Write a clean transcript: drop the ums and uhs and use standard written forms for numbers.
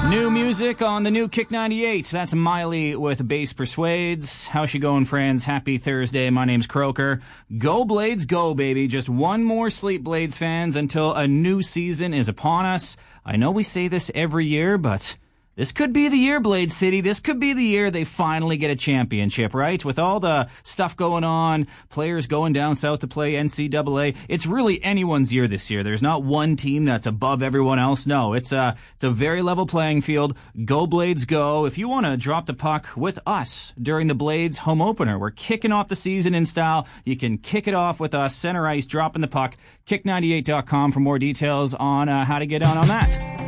New music on the new Kick 98. That's Miley with Bass Persuades. How's she going, friends? Happy Thursday. My name's Croker. Go Blades, go, baby. Just one more sleep, Blades fans, until a new season is upon us. I know we say this every year, but this could be the year, Blade City. This could be the year they finally get a championship, right? With all the stuff going on, players going down south to play NCAA, it's really anyone's year this year. There's not one team that's above everyone else. No, it's a very level playing field. Go Blades, go. If you want to drop the puck with us during the Blades home opener, we're kicking off the season in style. You can kick it off with us, center ice, dropping the puck. Kick98.com for more details on how to get on that.